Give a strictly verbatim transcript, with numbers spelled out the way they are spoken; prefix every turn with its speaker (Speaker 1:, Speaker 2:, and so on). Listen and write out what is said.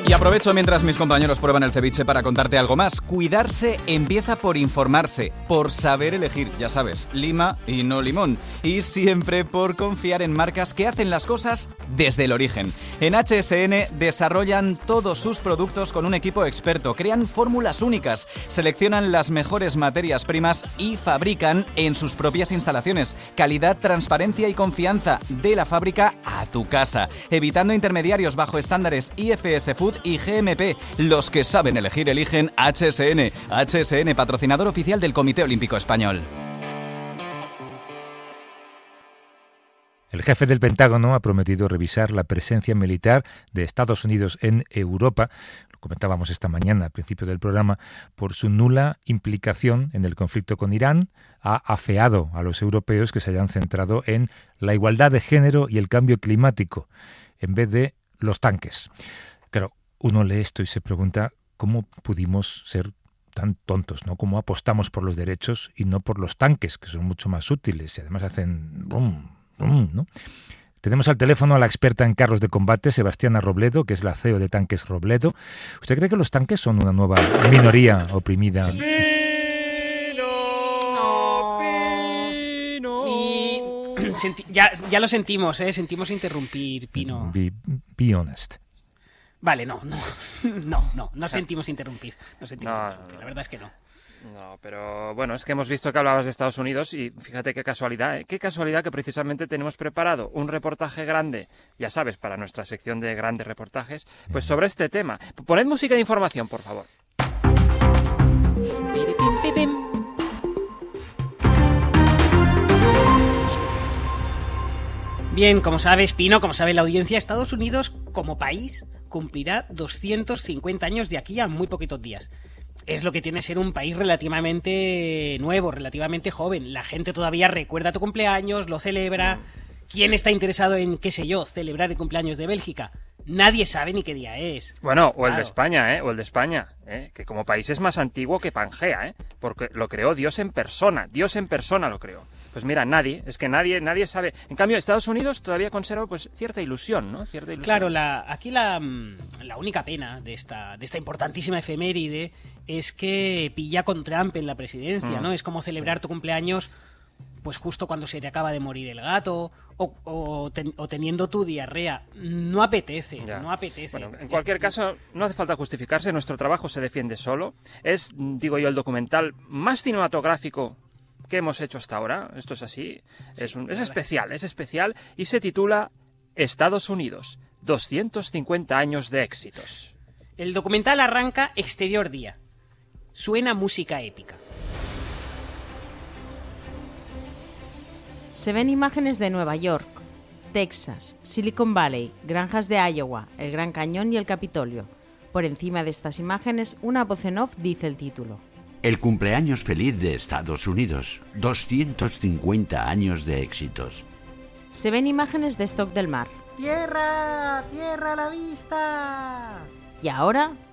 Speaker 1: Y aprovecho mientras mis compañeros prueban el ceviche para contarte algo más. Cuidarse empieza por informarse, por saber elegir, ya sabes, lima y no limón. Y siempre por confiar en marcas que hacen las cosas desde el origen. En H S N desarrollan todos sus productos con un equipo experto, crean fórmulas únicas, seleccionan las mejores materias primas y fabrican en sus propias instalaciones. Calidad, transparencia y confianza de la fábrica a tu casa, evitando intermediarios bajo estándares I F S Food y G M P. Los que saben elegir eligen H S N. H S N, patrocinador oficial del Comité Olímpico Español.
Speaker 2: El jefe del Pentágono ha prometido revisar la presencia militar de Estados Unidos en Europa, lo comentábamos esta mañana al principio del programa, por su nula implicación en el conflicto con Irán. Ha afeado a los europeos que se hayan centrado en la igualdad de género y el cambio climático, en vez de los tanques. Claro, uno lee esto y se pregunta cómo pudimos ser tan tontos, ¿no? Cómo apostamos por los derechos y no por los tanques, que son mucho más útiles y además hacen brum, brum, ¿no? Tenemos al teléfono a la experta en carros de combate, Sebastiana Robledo, que es la C E O de Tanques Robledo. ¿Usted cree que los tanques son una nueva minoría oprimida?
Speaker 3: ¡Pino! ¡Pino!
Speaker 4: Y... Senti- ya, ya lo sentimos, ¿eh? Sentimos interrumpir, Pino.
Speaker 2: Be, be honest.
Speaker 4: Vale, no, no, no, no, no sentimos interrumpir. No sentimos
Speaker 3: No,
Speaker 4: interrumpir,
Speaker 3: no, no.
Speaker 4: la verdad es que no.
Speaker 3: No, pero bueno, es que hemos visto que hablabas de Estados Unidos y fíjate qué casualidad, ¿eh? Qué casualidad que precisamente tenemos preparado un reportaje grande, ya sabes, para nuestra sección de grandes reportajes, pues sobre este tema. Poned música de información, por favor.
Speaker 4: Piripim, pipim. Bien, como sabes, Pino, como sabe la audiencia, Estados Unidos, como país, cumplirá doscientos cincuenta años de aquí a muy poquitos días. Es lo que tiene ser un país relativamente nuevo, relativamente joven. La gente todavía recuerda tu cumpleaños, lo celebra. ¿Quién está interesado en, qué sé yo, celebrar el cumpleaños de Bélgica? Nadie sabe ni qué día es.
Speaker 3: Bueno, o el
Speaker 4: Claro.
Speaker 3: de España, ¿eh? O el de España, ¿eh? Que como país es más antiguo que Pangea, ¿eh? Porque lo creó Dios en persona, Dios en persona lo creó. Pues mira, nadie, es que nadie nadie sabe. En cambio, Estados Unidos todavía conserva pues cierta ilusión, ¿no? Cierta ilusión.
Speaker 4: Claro, la, aquí la, la única pena de esta, de esta importantísima efeméride es que pilla con Trump en la presidencia,
Speaker 3: Mm.
Speaker 4: ¿no? Es como celebrar tu cumpleaños pues justo cuando se te acaba de morir el gato o, o, ten- o teniendo tu diarrea. No apetece,
Speaker 3: Ya.
Speaker 4: no apetece.
Speaker 3: Bueno, en cualquier caso, no hace falta justificarse, nuestro trabajo se defiende solo. Es, digo yo, el documental más cinematográfico que hemos hecho hasta ahora. Esto es así. Es, un- es especial, es especial y se titula Estados Unidos, doscientos cincuenta años de éxitos.
Speaker 4: El documental arranca exterior día. Suena música épica.
Speaker 5: Se ven imágenes de Nueva York, Texas, Silicon Valley, granjas de Iowa, el Gran Cañón y el Capitolio. Por encima de estas imágenes, una voz en off dice el título.
Speaker 6: El cumpleaños feliz de Estados Unidos. doscientos cincuenta años de éxitos.
Speaker 5: Se ven imágenes de stock del mar.
Speaker 7: ¡Tierra! ¡Tierra a la vista!
Speaker 5: Y ahora,